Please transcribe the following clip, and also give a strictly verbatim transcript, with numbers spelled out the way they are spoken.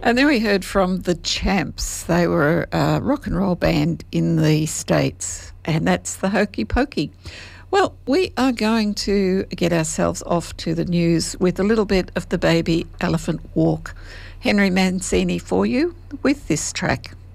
And then we heard from the Champs. They were a rock and roll band in the States, and that's the Hokey Pokey. Well, we are going to get ourselves off to the news with a little bit of the Baby Elephant Walk. Henry Mancini for you with this track.